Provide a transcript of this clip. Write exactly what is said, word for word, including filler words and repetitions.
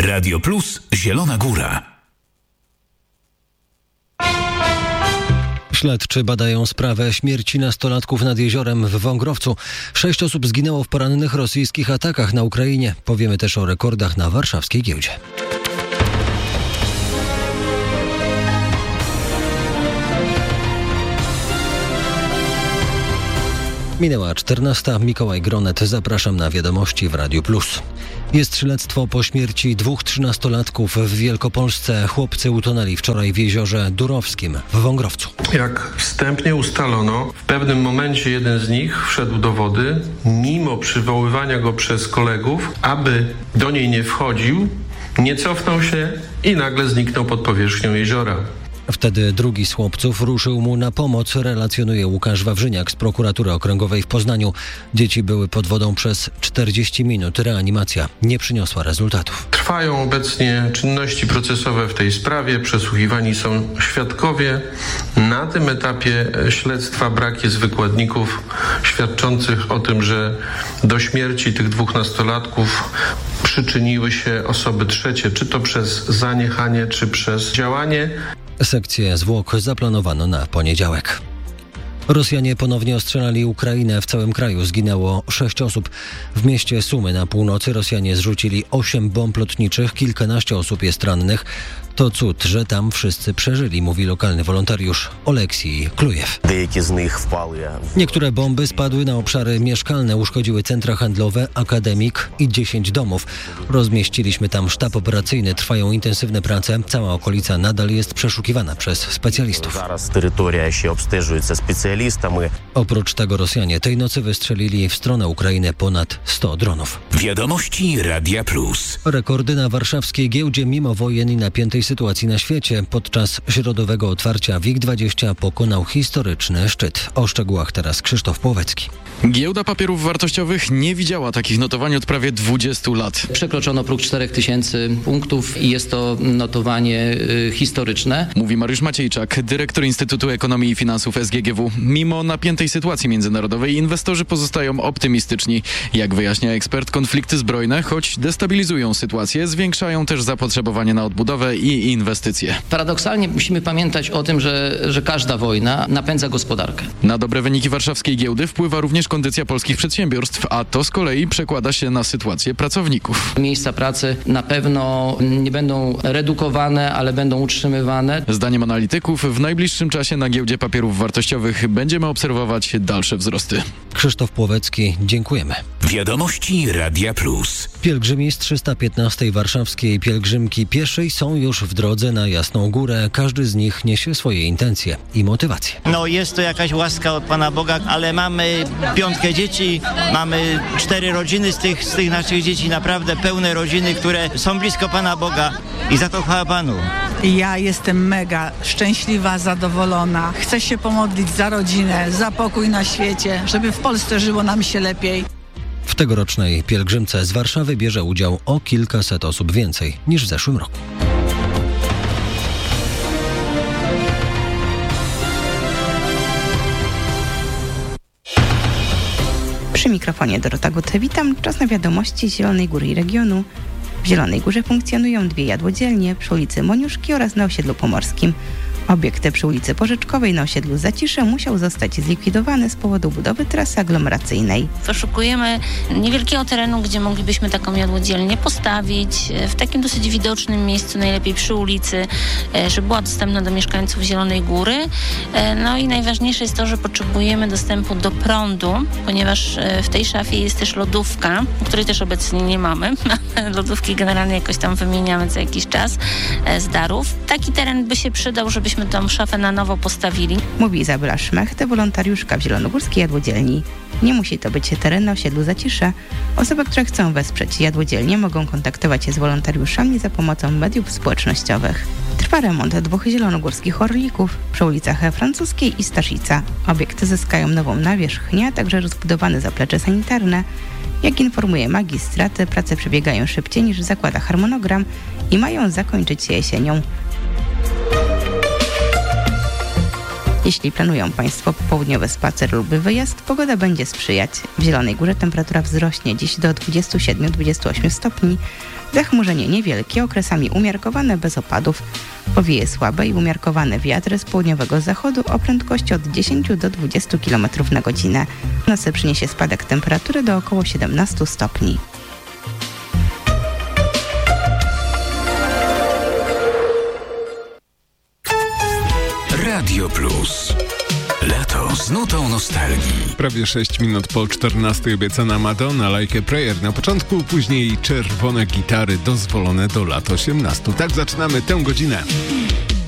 Radio Plus Zielona Góra. Śledczy badają sprawę śmierci nastolatków nad jeziorem w Wągrowcu. Sześć osób zginęło w porannych rosyjskich atakach na Ukrainie. Powiemy też o rekordach na warszawskiej giełdzie. Minęła czternasta. Mikołaj Gronet. Zapraszam na wiadomości w Radiu Plus. Jest śledztwo po śmierci dwóch trzynastolatków w Wielkopolsce. Chłopcy utonęli wczoraj w jeziorze Durowskim w Wągrowcu. Jak wstępnie ustalono, w pewnym momencie jeden z nich wszedł do wody, mimo przywoływania go przez kolegów, aby do niej nie wchodził, nie cofnął się i nagle zniknął pod powierzchnią jeziora. Wtedy drugi z chłopców ruszył mu na pomoc, relacjonuje Łukasz Wawrzyniak z Prokuratury Okręgowej w Poznaniu. Dzieci były pod wodą przez czterdzieści minut. Reanimacja nie przyniosła rezultatów. Trwają obecnie czynności procesowe w tej sprawie. Przesłuchiwani są świadkowie. Na tym etapie śledztwa brak jest wykładników świadczących o tym, że do śmierci tych dwóch nastolatków przyczyniły się osoby trzecie, czy to przez zaniechanie, czy przez działanie. Sekcję zwłok zaplanowano na poniedziałek. Rosjanie ponownie ostrzelali Ukrainę. W całym kraju zginęło sześć osób. W mieście Sumy na północy Rosjanie zrzucili osiem bomb lotniczych. Kilkanaście osób jest rannych. To cud, że tam wszyscy przeżyli, mówi lokalny wolontariusz Oleksij Klujew. Niektóre bomby spadły na obszary mieszkalne, uszkodziły centra handlowe, akademik i dziesięć domów. Rozmieściliśmy tam sztab operacyjny, trwają intensywne prace. Cała okolica nadal jest przeszukiwana przez specjalistów. Oprócz tego Rosjanie tej nocy wystrzelili w stronę Ukrainy ponad sto dronów. Wiadomości Radia Plus. Rekordy na warszawskiej giełdzie mimo wojen i napiętej sytuacji na świecie. Podczas środowego otwarcia W I G dwadzieścia pokonał historyczny szczyt. O szczegółach teraz Krzysztof Płowecki. Giełda papierów wartościowych nie widziała takich notowań od prawie dwudziestu lat. Przekroczono próg czterech tysięcy punktów i jest to notowanie y, historyczne. Mówi Mariusz Maciejczak, dyrektor Instytutu Ekonomii i Finansów S G G W. Mimo napiętej sytuacji międzynarodowej inwestorzy pozostają optymistyczni. Jak wyjaśnia ekspert, konflikty zbrojne, choć destabilizują sytuację, zwiększają też zapotrzebowanie na odbudowę i inwestycje. Paradoksalnie musimy pamiętać o tym, że, że każda wojna napędza gospodarkę. Na dobre wyniki warszawskiej giełdy wpływa również kondycja polskich przedsiębiorstw, a to z kolei przekłada się na sytuację pracowników. Miejsca pracy na pewno nie będą redukowane, ale będą utrzymywane. Zdaniem analityków w najbliższym czasie na giełdzie papierów wartościowych będziemy obserwować dalsze wzrosty. Krzysztof Płowecki, dziękujemy. Wiadomości Radia Plus. Pielgrzymi z trzysta piętnastej warszawskiej pielgrzymki pieszej są już w drodze na Jasną Górę. Każdy z nich niesie swoje intencje i motywacje. No jest to jakaś łaska od Pana Boga, ale mamy piątkę dzieci, mamy cztery rodziny z tych, z tych naszych dzieci, naprawdę pełne rodziny, które są blisko Pana Boga i za to chwała Panu. Ja jestem mega szczęśliwa, zadowolona. Chcę się pomodlić za rodzinę, za pokój na świecie, żeby w Polsce żyło nam się lepiej. W tegorocznej pielgrzymce z Warszawy bierze udział o kilkaset osób więcej niż w zeszłym roku. Przy mikrofonie Dorota Gutę, witam. Czas na wiadomości z Zielonej Góry i regionu. W Zielonej Górze funkcjonują dwie jadłodzielnie przy ulicy Moniuszki oraz na osiedlu Pomorskim. Obiekt przy ulicy Porzeczkowej na osiedlu Zacisze musiał zostać zlikwidowany z powodu budowy trasy aglomeracyjnej. Poszukujemy niewielkiego terenu, gdzie moglibyśmy taką jadłodzielnię postawić, w takim dosyć widocznym miejscu, najlepiej przy ulicy, żeby była dostępna do mieszkańców Zielonej Góry. No i najważniejsze jest to, że potrzebujemy dostępu do prądu, ponieważ w tej szafie jest też lodówka, której też obecnie nie mamy. Lodówki generalnie jakoś tam wymieniamy co jakiś czas z darów. Taki teren by się przydał, żebyśmy tą szafę na nowo postawili. Mówi Izabela Szmecht, wolontariuszka w zielonogórskiej jadłodzielni. Nie musi to być teren na osiedlu Zacisze. Osoby, które chcą wesprzeć jadłodzielnię, mogą kontaktować się z wolontariuszami za pomocą mediów społecznościowych. Trwa remont dwóch zielonogórskich orlików przy ulicach Francuskiej i Staszica. Obiekty zyskają nową nawierzchnię, a także rozbudowane zaplecze sanitarne. Jak informuje magistrat, prace przebiegają szybciej niż zakłada harmonogram i mają zakończyć się jesienią. Jeśli planują Państwo popołudniowy spacer lub wyjazd, pogoda będzie sprzyjać. W Zielonej Górze temperatura wzrośnie dziś do dwudziestu siedmiu do dwudziestu ośmiu stopni. Zachmurzenie niewielkie, okresami umiarkowane bez opadów. Powieje słaby i umiarkowany wiatr z południowego zachodu o prędkości od dziesięciu do dwudziestu kilometrów na godzinę. W nocy przyniesie spadek temperatury do około siedemnastu stopni. Radio Plus. Lato z nutą nostalgii. Prawie sześć minut po czternastej obiecana Madonna, Like a Prayer na początku, później czerwone gitary dozwolone do lat osiemnastu. Tak zaczynamy tę godzinę.